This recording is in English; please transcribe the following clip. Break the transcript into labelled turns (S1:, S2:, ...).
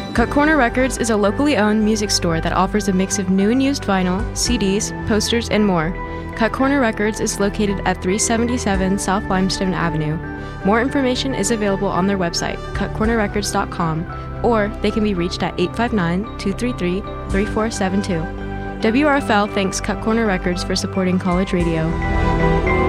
S1: Cut Corner Records is a locally owned music store that offers a mix of new and used vinyl, CDs, posters, and more. Cut Corner Records is located at 377 South Limestone Avenue. More information is available on their website, cutcornerrecords.com, or they can be reached at 859-233-3472. WRFL thanks Cut Corner Records for supporting college radio.